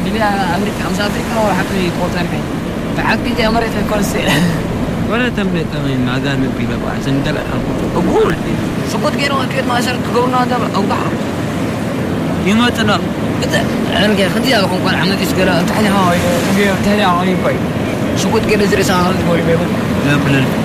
بلي أمريكا أمريكا وحكي بوتان كاين فحكي دي أمريكا كل سنة ولا تملك من عذاب بلا عشان دل أقول سقط كيرو أكيد ما صارت كورونا هذا أو ضحى يموتنا أنا كده خدي أقوم قال عملت إيش قال تحني هاي تحني هاي باي سقط كيرو زري سهل باي لا بلا